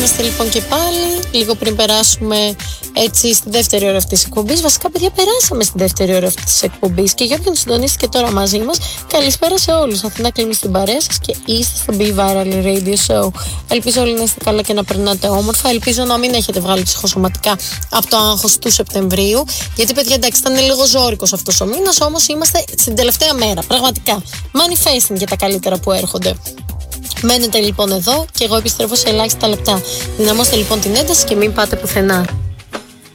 Είμαστε λοιπόν και πάλι, λίγο πριν περάσουμε έτσι στη δεύτερη ώρα αυτής της εκπομπής. Βασικά, παιδιά, περάσαμε στη δεύτερη ώρα αυτής της εκπομπής. Και για όποιον συντονίστηκε τώρα μαζί μας, καλησπέρα σε όλους. Αθηνά κλείνει στην παρέα σας και είστε στο Be Viral Radio Show. Ελπίζω όλοι να είστε καλά και να περνάτε όμορφα. Ελπίζω να μην έχετε βγάλει ψυχοσωματικά από το άγχος του Σεπτεμβρίου. Γιατί, παιδιά, εντάξει, ήταν λίγο ζώρικος αυτός ο μήνας, όμως είμαστε στην τελευταία μέρα. Πραγματικά. Manifesting για τα καλύτερα που έρχονται. Μένετε λοιπόν εδώ και εγώ επιστρέφω σε ελάχιστα λεπτά. Δυναμώστε λοιπόν την ένταση και μην πάτε πουθενά.